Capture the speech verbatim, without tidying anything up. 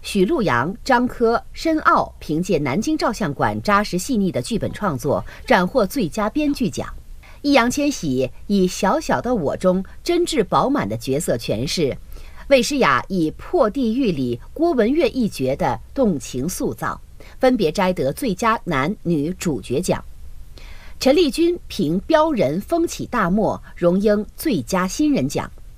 许陆阳、张科、申奥凭借《南京照相馆》扎实细腻的剧本创作，斩获最佳编剧奖。易烊千玺以《小小的我》中真挚饱满的角色诠释，魏诗雅以《破地狱》里郭文月一角的动情塑造，分别摘得最佳男女主角奖。陈丽君凭《标人》风起大漠荣膺最佳新人奖。